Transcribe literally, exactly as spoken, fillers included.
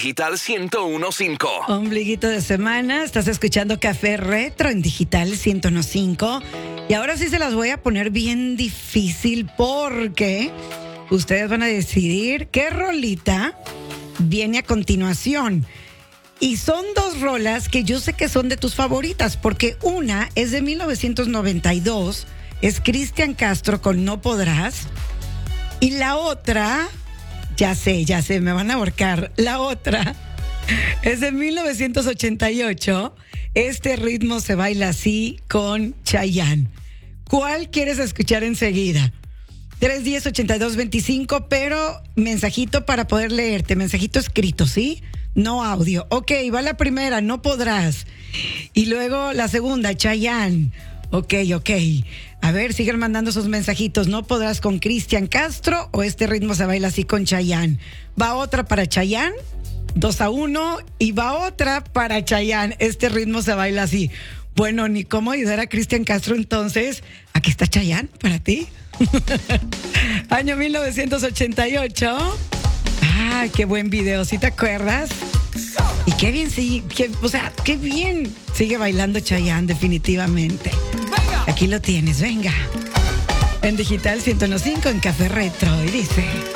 Digital ciento uno punto cinco. Ombliguito de semana, estás escuchando Café Retro en Digital ciento uno punto cinco. Y ahora sí se las voy a poner bien difícil porque ustedes van a decidir qué rolita viene a continuación. Y son dos rolas que yo sé que son de tus favoritas, porque una es de mil novecientos noventa y dos, es Cristian Castro con No Podrás, y la otra, ya sé, ya sé, me van a ahorcar, la otra es de mil novecientos ochenta y ocho, Este ritmo se baila así con Chayanne. ¿Cuál quieres escuchar enseguida? tres diez, ochenta y dos veinticinco, pero mensajito para poder leerte, mensajito escrito, ¿sí? No audio. Ok, va la primera, No Podrás. Y luego la segunda, Chayanne. Ok, ok. A ver, siguen mandando sus mensajitos. No Podrás con Cristian Castro o Este ritmo se baila así con Chayanne. Va otra para Chayanne, dos a uno, y va otra para Chayanne. Este ritmo se baila así. Bueno, ni cómo ayudar a Cristian Castro, entonces, aquí está Chayanne para ti. Año mil novecientos ochenta y ocho. Ah, qué buen video, ¿sí te acuerdas? Y qué bien, sí, qué, o sea, qué bien sigue bailando Chayanne, definitivamente. Aquí lo tienes, venga. En Digital ciento uno punto cinco en Café Retro, y dice...